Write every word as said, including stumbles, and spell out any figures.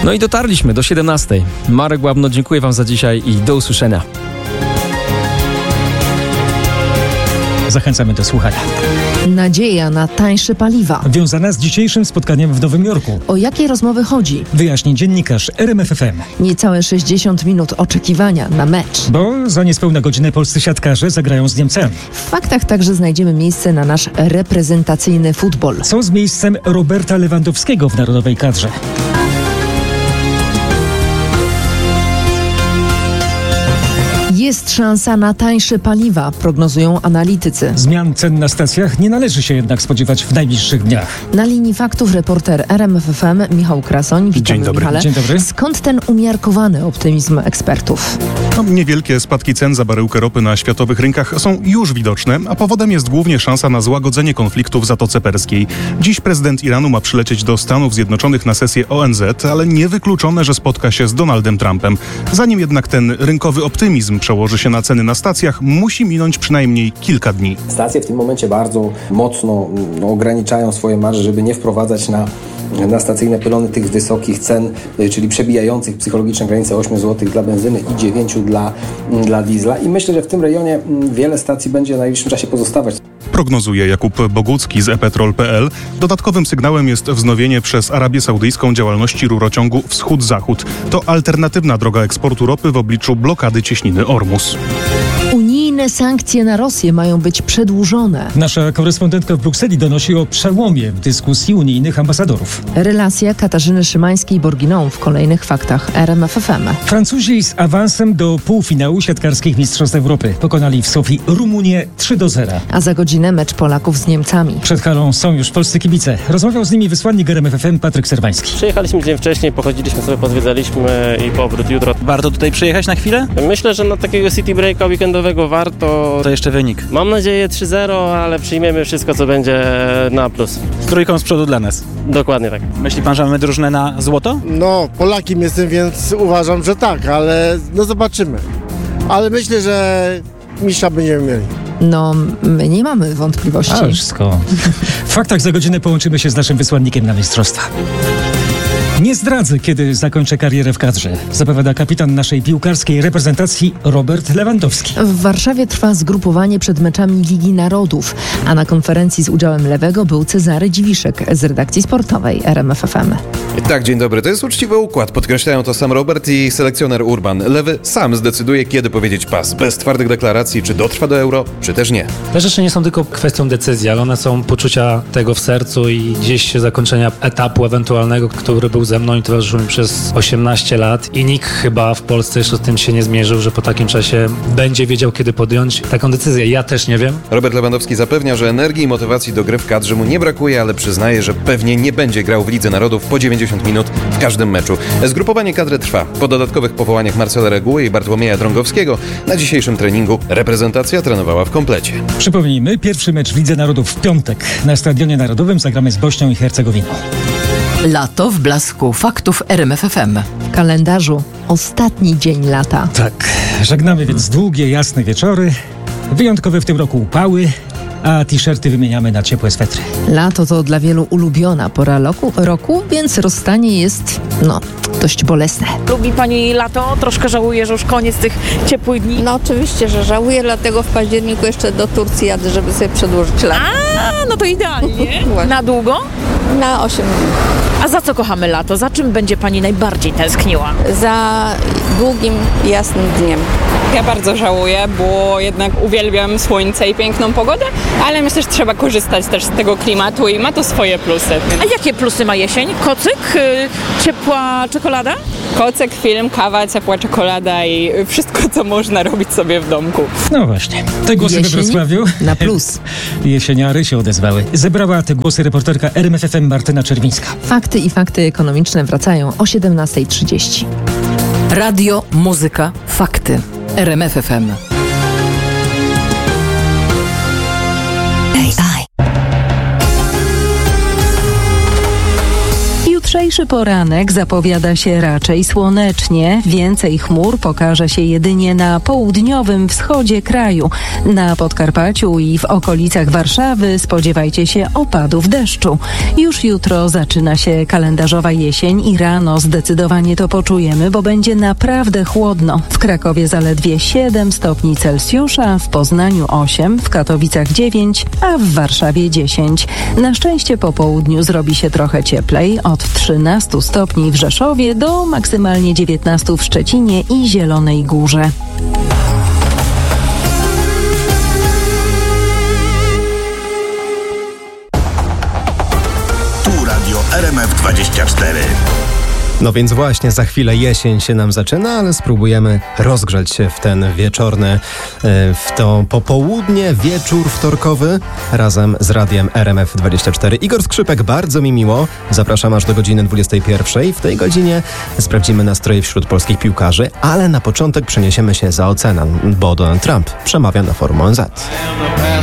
No i dotarliśmy do siedemnastej. Marek Łabno, dziękuję wam za dzisiaj i do usłyszenia. Zachęcamy do słuchania. Nadzieja na tańsze paliwa. Wiązana z dzisiejszym spotkaniem w Nowym Jorku. O jakie rozmowy chodzi? Wyjaśni dziennikarz R M F F M. Niecałe sześćdziesiąt minut oczekiwania na mecz. Bo za niespełna godzinę polscy siatkarze zagrają z Niemcami. W faktach także znajdziemy miejsce na nasz reprezentacyjny futbol. Co z miejscem Roberta Lewandowskiego w narodowej kadrze? Jest szansa na tańsze paliwa, prognozują analitycy. Zmian cen na stacjach nie należy się jednak spodziewać w najbliższych dniach. Na linii faktów reporter R M F F M Michał Krasoń. Witamy, Dzień dobry. Michale. Dzień dobry. Skąd ten umiarkowany optymizm ekspertów? No, niewielkie spadki cen za baryłkę ropy na światowych rynkach są już widoczne, a powodem jest głównie szansa na złagodzenie konfliktu w Zatoce Perskiej. Dziś prezydent Iranu ma przylecieć do Stanów Zjednoczonych na sesję O N Z, ale niewykluczone, że spotka się z Donaldem Trumpem. Zanim jednak ten rynkowy optymizm przełoży się na ceny na stacjach, musi minąć przynajmniej kilka dni. Stacje w tym momencie bardzo mocno no, ograniczają swoje marże, żeby nie wprowadzać na, na stacyjne pylony tych wysokich cen, czyli przebijających psychologiczne granice osiem złotych dla benzyny i dziewięć dla, dla diesla. I myślę, że w tym rejonie wiele stacji będzie w najbliższym czasie pozostawać. Prognozuje Jakub Bogucki z e petrol kropka p l. Dodatkowym sygnałem jest wznowienie przez Arabię Saudyjską działalności rurociągu Wschód-Zachód. To alternatywna droga eksportu ropy w obliczu blokady cieśniny Ormus. Unijne sankcje na Rosję mają być przedłużone. Nasza korespondentka w Brukseli donosi o przełomie w dyskusji unijnych ambasadorów. Relacja Katarzyny Szymańskiej-Borginą w kolejnych faktach R M F F M. Francuzi z awansem do półfinału siatkarskich Mistrzostw Europy pokonali w Sofii Rumunię trzy do zera. A za godzinę mecz Polaków z Niemcami. Przed halą są już polscy kibice. Rozmawiał z nimi wysłannik R M F F M Patryk Serwański. Przyjechaliśmy dzień wcześniej, pochodziliśmy sobie, pozwiedzaliśmy i powrót jutro. Warto tutaj przyjechać na chwilę? Myślę, że na takiego city breaka weekendowego warto. To jeszcze wynik. Mam nadzieję trzy zero, ale przyjmiemy wszystko, co będzie na plus. Z trójką z przodu dla nas. Dokładnie tak. Myśli pan, że mamy drużynę na złoto? No, Polakiem jestem, więc uważam, że tak, ale no zobaczymy. Ale myślę, że mistrza będziemy mieli. No, my nie mamy wątpliwości. Ależ skąd? W faktach za godzinę połączymy się z naszym wysłannikiem na mistrzostwa. Nie zdradzę, kiedy zakończę karierę w kadrze, zapowiada kapitan naszej piłkarskiej reprezentacji Robert Lewandowski. W Warszawie trwa zgrupowanie przed meczami Ligi Narodów, a na konferencji z udziałem Lewego był Cezary Dziwiszek z redakcji sportowej R M F F M. Tak, dzień dobry. To jest uczciwy układ. Podkreślają to sam Robert i selekcjoner Urban. Lewy sam zdecyduje, kiedy powiedzieć pas. Bez twardych deklaracji, czy dotrwa do Euro, czy też nie. Te rzeczy nie są tylko kwestią decyzji, ale one są poczucia tego w sercu i gdzieś zakończenia etapu ewentualnego, który był ze mną i towarzyszył mi przez osiemnaście lat i nikt chyba w Polsce jeszcze z tym się nie zmierzył, że po takim czasie będzie wiedział, kiedy podjąć taką decyzję. Ja też nie wiem. Robert Lewandowski zapewnia, że energii i motywacji do gry w kadrze mu nie brakuje, ale przyznaje, że pewnie nie będzie grał w Lidze Narodów po dziewięćdziesiąt minut w każdym meczu. Zgrupowanie kadry trwa. Po dodatkowych powołaniach Marcela Reguły i Bartłomieja Drągowskiego na dzisiejszym treningu reprezentacja trenowała w komplecie. Przypomnijmy, pierwszy mecz w Lidze Narodów w piątek. Na Stadionie Narodowym zagramy z Bośnią i Hercegowiną. Lato w blasku faktów R M F F M. W kalendarzu ostatni dzień lata. Tak, żegnamy więc długie, jasne wieczory, wyjątkowe w tym roku upały, a t-shirty wymieniamy na ciepłe swetry. Lato to dla wielu ulubiona pora roku, roku, więc rozstanie jest, no, dość bolesne. Lubi pani lato? Troszkę żałuje, że już koniec tych ciepłych dni? No oczywiście, że żałuję, dlatego w październiku jeszcze do Turcji jadę, żeby sobie przedłużyć lato. A, no to idealnie. Na długo? Na osiem dni. A za co kochamy lato? Za czym będzie pani najbardziej tęskniła? Za długim, jasnym dniem. Ja bardzo żałuję, bo jednak uwielbiam słońce i piękną pogodę, ale myślę, że trzeba korzystać też z tego klimatu i ma to swoje plusy. A jakie plusy ma jesień? Kocyk? Ciepła czekolada? Kocyk, film, kawa, ciepła czekolada i wszystko, co można robić sobie w domku. No właśnie. Te głosy Jesień we Wrocławiu na plus. Jesieniary się odezwały. Zebrała te głosy reporterka R M F F M Martyna Czerwińska. Fakty i fakty ekonomiczne wracają o siedemnasta trzydzieści. Radio, muzyka, fakty. R M F F M. Jutrzejszy poranek zapowiada się raczej słonecznie. Więcej chmur pokaże się jedynie na południowym wschodzie kraju. Na Podkarpaciu i w okolicach Warszawy spodziewajcie się opadów deszczu. Już jutro zaczyna się kalendarzowa jesień i rano zdecydowanie to poczujemy, bo będzie naprawdę chłodno. W Krakowie zaledwie siedem stopni Celsjusza, w Poznaniu osiem, w Katowicach dziewięć, a w Warszawie dziesięć. Na szczęście po południu zrobi się trochę cieplej, od trzynastu stopni w Rzeszowie do maksymalnie dziewiętnastu w Szczecinie i Zielonej Górze. Tu Radio R M F dwadzieścia cztery. No więc właśnie, za chwilę jesień się nam zaczyna, ale spróbujemy rozgrzać się w ten wieczorny, w to popołudnie, wieczór wtorkowy razem z Radiem R M F dwadzieścia cztery. Igor Skrzypek, bardzo mi miło. Zapraszam aż do godziny dwudziestej pierwszej. W tej godzinie sprawdzimy nastroje wśród polskich piłkarzy, ale na początek przeniesiemy się za ocean, bo Donald Trump przemawia na forum O N Z.